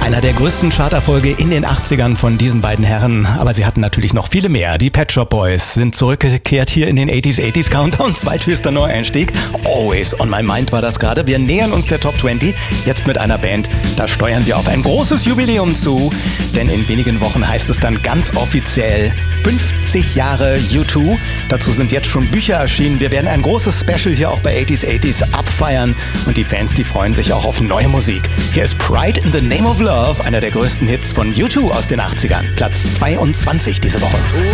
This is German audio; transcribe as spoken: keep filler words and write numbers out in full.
Einer der größten Charterfolge in den achtzigern von diesen beiden Herren, aber sie hatten natürlich noch viele mehr. Die Pet Shop Boys sind zurückgekehrt hier in den achtziger, achtziger Countdown, zweithöchster Neueinstieg. Always on my mind war das gerade. Wir nähern uns der Top zwanzig, jetzt mit einer Band, da steuern wir auf ein großes Jubiläum zu, denn in wenigen Wochen heißt es dann ganz offiziell fünfzig Jahre U zwei. Dazu sind jetzt schon Bücher erschienen. Wir werden ein großes Special hier auch bei achtziger, achtziger abfeiern und die Fans, die freuen sich auch auf neue Musik. Hier ist Pride in the Name of Love, einer der größten Hits von U zwei aus den achtzigern. Platz zweiundzwanzig diese Woche.